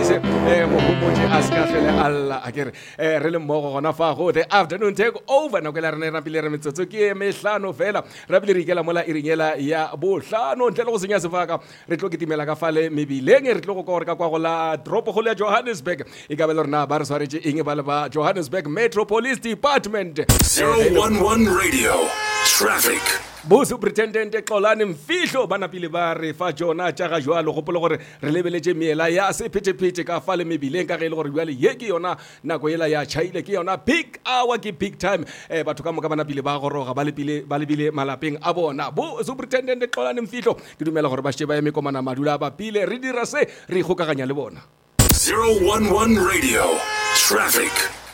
ise mohomotse a se ka hlele alla akere re le mmogo gona fa go the afternoon take over nako le rena pile re metsotso ke mehlano fela ra bile re ikela mola iringela ya bohlano ntle le go senya sefaka re tlo kitimela ka fale mebileng re tlo go ka kwa go la drop go le Johannesburg e ka be le rena ba re swaretse eng ba le ba Johannesburg Metro Police Department 011 Radio Traffic. Bo superintendent Xolani Mfihlo bana pile ba re fa jona tja ga jwalo gopolo gore re lebeletse meela ya se phete ka fale mebileng ka ge le gore jwale ye ke yona nako ela ya chaile ke yona peak hour ke peak time batho ka moka bana pile ba goroga ba le bile malapeng a bona bo superintendent Xolani Mfihlo ke dumela gore ba sheba ya mekomana madula ba pile re dira se re gokaganya le bona 011 Radio Traffic.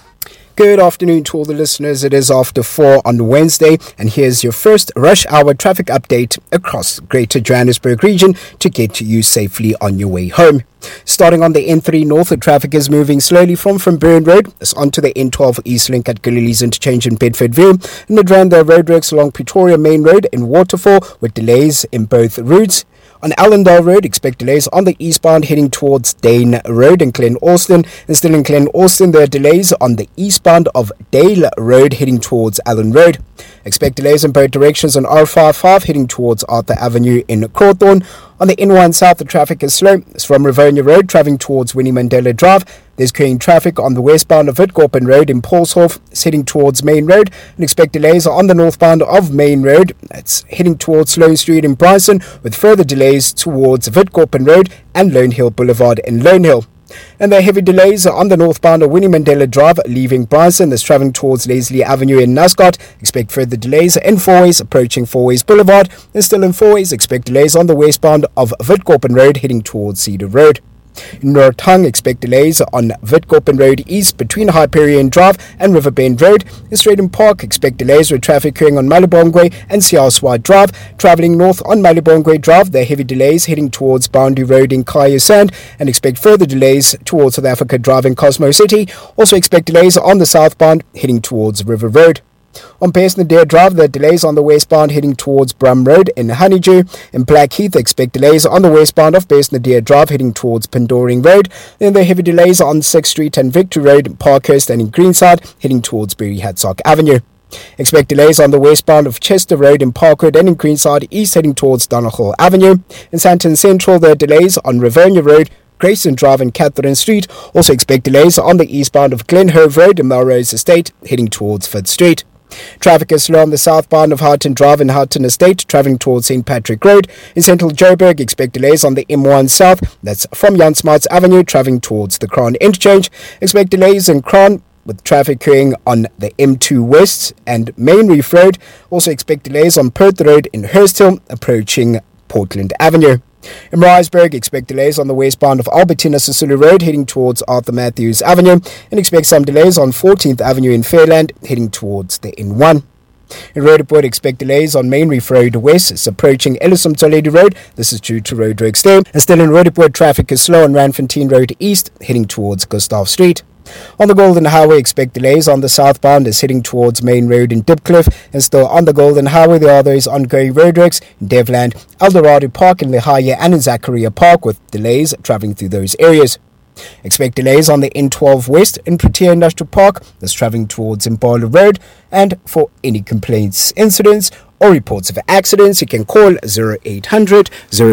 Good afternoon to all the listeners. It is after 4 on Wednesday, and here's your first rush hour traffic update across Greater Johannesburg region to get you safely on your way home. Starting on the N3 North, the traffic is moving slowly from Burn Road onto the N12 East Link at Galilee's interchange in Bedfordville. In Midrand, there are roadworks along Pretoria Main Road in Waterfall with delays in both routes. On Allendale Road, expect delays on the eastbound heading towards Dane Road in Glen Austin. And still in Glen Austin, there are delays on the eastbound of Dale Road heading towards Allen Road. Expect delays in both directions on R55 heading towards Arthur Avenue in Crawthorne. On the N1 South, the traffic is slow. It's from Rivonia Road travelling towards Winnie Mandela Drive. There's carrying traffic on the westbound of Witkoppen Road in Paulshof, heading towards Main Road. And expect delays on the northbound of Main Road. That's heading towards Sloane Street in Bryson, with further delays towards Witkoppen Road and Lone Hill Boulevard in Lone Hill. And there are heavy delays on the northbound of Winnie Mandela Drive leaving Bryson that's travelling towards Leslie Avenue in Nascot. Expect further delays in Fourways approaching Fourways Boulevard. And still in Fourways, expect delays on the westbound of Witkoppen Road heading towards Cedar Road. In Northung, expect delays on Witkoppen Road East between Hyperion Drive and Riverbend Road. In Stratham Park, expect delays with traffic occurring on Malibongwe and Siaswai Drive. Travelling north on Malibongwe Drive, there are heavy delays heading towards Boundary Road in Kaya Sand, and expect further delays towards South Africa Drive in Cosmo City. Also expect delays on the southbound heading towards River Road. On Pace-Nadir Drive, there are delays on the westbound heading towards Brum Road in Honeydew. In Blackheath, expect delays on the westbound of Pace-Nadir Drive heading towards Pandoring Road. Then there are heavy delays on 6th Street and Victory Road in Parkhurst and in Greenside heading towards Berry Hadsock Avenue. Expect delays on the westbound of Chester Road in Parkwood and in Greenside East heading towards Donegal Avenue. In Sandton Central, there are delays on Rivonia Road, Grayson Drive and Catherine Street. Also expect delays on the eastbound of Glenhove Road in Melrose Estate heading towards Fifth Street. Traffic is slow on the southbound of Houghton Drive and Houghton Estate, travelling towards St. Patrick Road. In central Joburg, expect delays on the M1 South, that's from Jan Smuts Avenue, travelling towards the Crown Interchange. Expect delays in Crown with traffic occurring on the M2 West and Main Reef Road. Also expect delays on Perth Road in Hursthill, approaching Portland Avenue. In Maritzburg, expect delays on the westbound of Albertina Sisulu Road heading towards Arthur Matthews Avenue, and expect some delays on 14th Avenue in Fairland heading towards the N1. In Roodepoort, expect delays on Main Reef Road West. It's approaching Ellison Toledo Road. This is due to roadworks there. And still in Roodepoort, traffic is slow on Randfontein Road East heading towards Gustav Street. On the Golden Highway, expect delays on the southbound as heading towards Main Road in Dipcliff. And still on the Golden Highway, there are those ongoing roadworks in Devland, Eldorado Park, and Lehaya and in Zachariah Park with delays travelling through those areas. Expect delays on the N12 West in Protea Industrial Park that's travelling towards Impala Road. And for any complaints, incidents, or reports of accidents, you can call 0800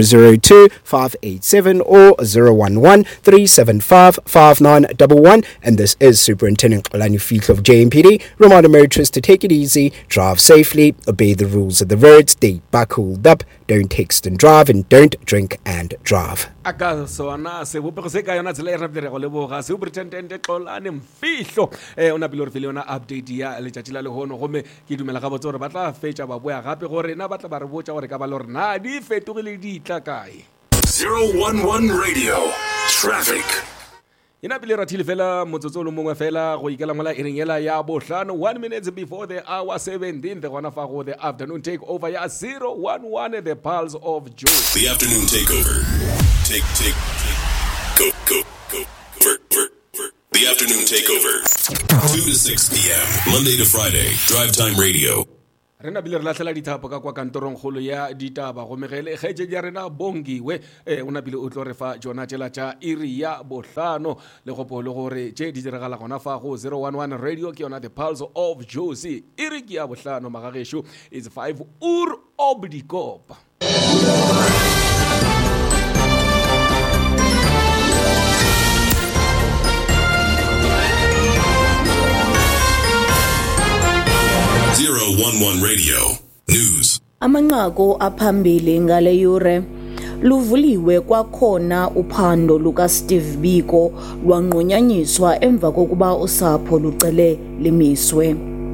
002 587 or 011 375 5911. And this is Superintendent Xolani Mfihlo of JMPD. Reminder motorists to take it easy, drive safely, obey the rules of the road, stay buckled up, don't text and drive, and don't drink and drive. Akasona se bopego se ka yona tsela e re re go leboga Superintendent Xolani Mfihlo ona pele re file yona update ya letšatši la lehono gomme ke dumela ga botse gore ba tla fetša ba boya gape gore na ba tla ba re botša gore ka ba le gore na di fetogile di tla kae 011 Radio Traffic. Ina pele ra thile fela motsotso lo mongwe fela go ikela mola iringela ya bohlano 1 minute before the hour 17 the gona fa go the afternoon take over ya 011 the Pulse of Joy. The afternoon takeover. Take. Go. The afternoon takeover. 2 to 6 p.m. Monday to Friday. Drive Time Radio. re na bile re latlhela dithapo ka kwa kantorong kgolo ya ditaba go megele kgetse ya rena bongiwe o na bile o tlo re fa jona tšela tša iri ya bohlano le gopole gore tše di diragala gona fa go 011 radio ke yona the pulse of Josie iri ke ya bohlano magagesho is 5 obdikopa 011 Radio News. Amanqaku aphambili ngale yure luvuliwe kwakhona uphando luka Steve Biko lwanqunyanyiswa emva kokuba usapho lucele limiswe.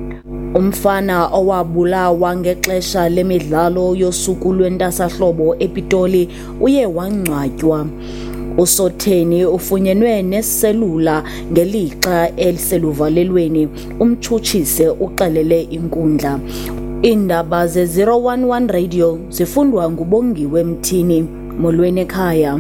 Umfana owabulawa ngexesha lemidlalo yosuku lwentasahlobo ePitoli uye wangcwatywa. Usotheni ufunyenwe neselula ngelixa eliseluvalelweni umtshutshise uxelele inkundla. Indaba ze-011 radio zifundwa ngubongiwe Mthini molweni ekhaya.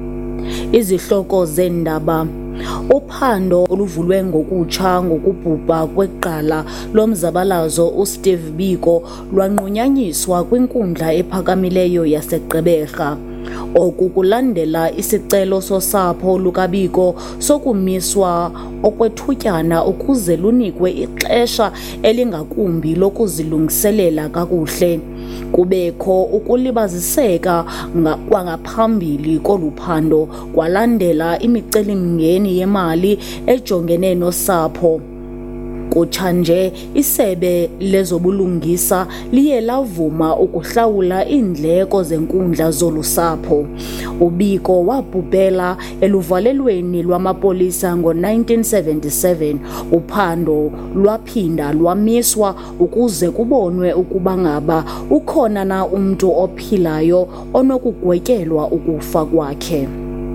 Izihloko zendaba. Uphando oluvulwe ngokutsha ngokubhubha kweqala lomzabalazo uSteve Biko lwanqunyanyiswa kwinkundla ephakamileyo yaseGqeberha. Oku kulandela isicelo sosapho lukabiko sokumiswa okwethutyana ukuze lunikwe ixesha elingakumbi lokuzilungiselela kakuhle. Kubekho ukulibaziseka kwangaphambili koluphando kwalandela imicelimngeni yemali ejongene nosapho. Kutshanje isebe lezobulungisa liye lavuma ukuhlawula iindleko zenkundla zolusapho. Ubiko wabhubhela eluvalelweni lwamapolisa ngo-1977. Uphando lwaphinda lwamiswa ukuze kubonwe ukuba ngaba ukhona na umntu ophilayo onokugwetyelwa ukufa kwakhe.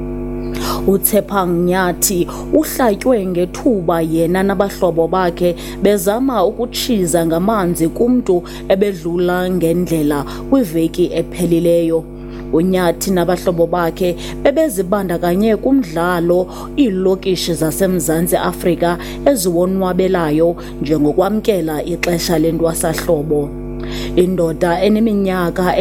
Utsepang Nyathi uhlatywe ngethuba yena nabahlobo bakhe bezama ukutshiza ngamanzi kumntu ebedlula ngendlela kwiveki ephelileyo. Unyathi nabahlobo bakhe bebezibandakanye kumdlalo iilokishi zaseMzantsi Afrika eziwonwabelayo njengokwamkela ixesha lentwasahlobo. Indoda eneminyaka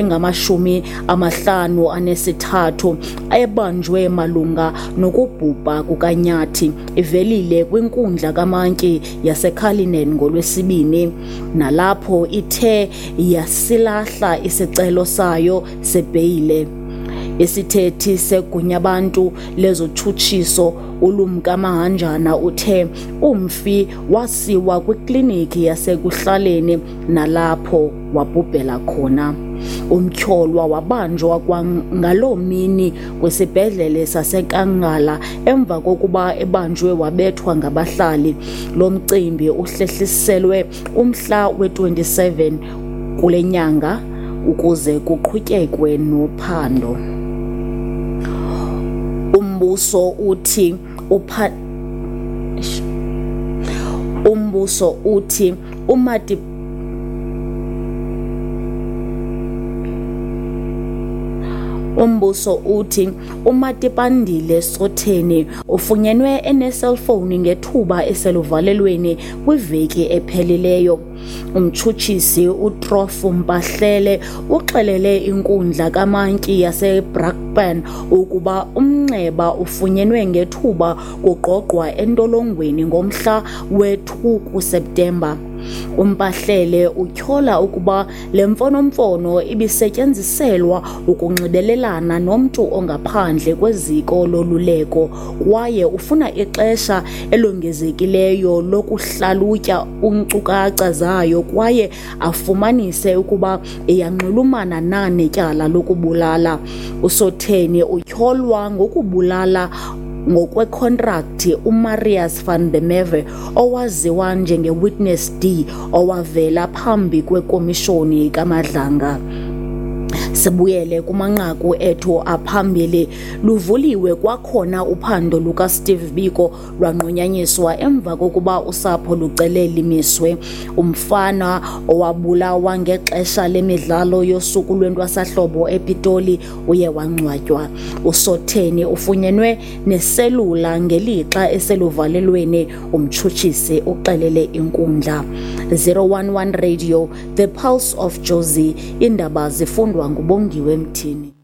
engama-53 ebanjwe malunga nokubhubha kukaNyathi ivelile kwinkundla kaMantyi yaseCullinan ngolwesibini, nalapho ithe yasilahla isicelo sayo sebheyile. Isithethi segunyabantu lezotshutshiso uLumka Mahanjana uthe umfi wasiwa kwikliniki yasekuhlaleni nalapho wabhubhela khona. Umtyholwa wabanjwa kwangaloo mini kwisibhedlele saseKangala emva kokuba ebanjwe wabethwa ngabahlali. Lo mcimbi uhlehliselwe umhla we-27 kule nyanga ukuze kuqhutyekwe nophando. Umbuso uthi uMatipandile Sotheni ufunyenwe eneselfowuni ngethuba eseluvalelweni kwiveki ephelileyo. Umtshutshisi uTrofu Mpahlele uxelele inkundla kaMantyi yaseBrakpan ukuba umnxeba ufunyenwe ngethuba kugqogqwa entolongweni ngomhla we-2 kuSeptemba. Umpahlele utyhola ukuba le mfonomfono ibisetyenziselwa ukunxibelelana nomntu ongaphandle kweziko loluleko kwaye ufuna ixesha elongezekileyo lokuhlalutya iinkcukacha zayo kwaye afumanise ukuba iyanxulumana netyala lokubulala. Usotheni utyholwa ngokubulala ngokwekontrakthi uMarius van der Merwe owaziwa njenge-Witness D owavela phambi kwekomishoni kaMadlanga. Sibuyele kumanqaku ethu aphambili. Luvuliwe kwakhona uphando luka Steve Biko lwanqunyanyiswa emva kokuba usapho lucele limiswe. Umfana owabulawa ngexesha lemidlalo yosuku lwentwasahlobo ePitoli uye wangcwatywa. Usotheni ufunyenwe neselula ngelixa eseluvalelweni, umtshutshisi uxelele inkundla. 011 Radio, The Pulse of Jozi, indaba zifundwa nguBongiwe Mthini.